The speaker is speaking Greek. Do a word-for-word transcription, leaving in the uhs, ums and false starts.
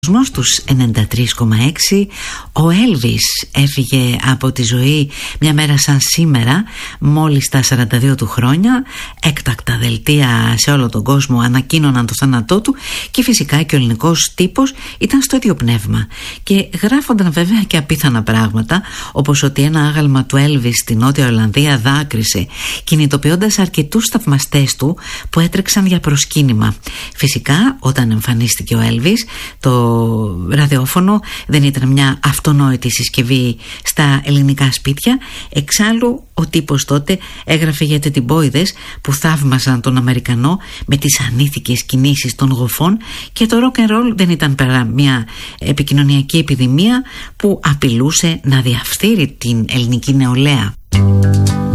Στους ενενήντα τρία κόμμα έξι ο Έλβις έφυγε από τη ζωή μια μέρα σαν σήμερα, μόλις τα σαράντα δύο του χρόνια. Έκτακτα δελτία σε όλο τον κόσμο ανακοίνωναν το θάνατό του και φυσικά και ο ελληνικός τύπος ήταν στο ίδιο πνεύμα και γράφονταν βέβαια και απίθανα πράγματα, όπως ότι ένα άγαλμα του Έλβις στη Νότια Ολλανδία δάκρυσε, κινητοποιώντας αρκετούς θαυμαστές του που έτρεξαν για προσκύνημα. Φυσικά όταν εμφανίστηκε ο Έλβις, το Το ραδιόφωνο δεν ήταν μια αυτονόητη συσκευή στα ελληνικά σπίτια. Εξάλλου ο τύπος τότε έγραφε για τετιμπόιδες που θαύμαζαν τον Αμερικανό με τις ανήθικες κινήσεις των γοφών, και το rock and roll δεν ήταν παρά μια επικοινωνιακή επιδημία που απειλούσε να διαφθείρει την ελληνική νεολαία.